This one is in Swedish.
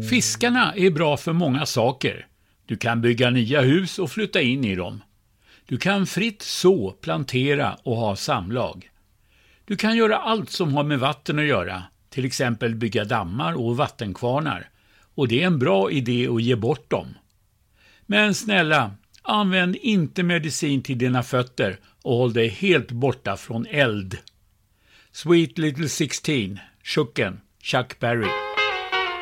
Fiskarna är bra för många saker. Du kan bygga nya hus och flytta in i dem. Du kan fritt så, plantera och ha samlag. Du kan göra allt som har med vatten att göra, till exempel bygga dammar och vattenkvarnar. Och det är en bra idé att ge bort dem. Men snälla, använd inte medicin till dina fötter och håll dig helt borta från eld. Sweet Little 16, Chucken, Chuck Berry.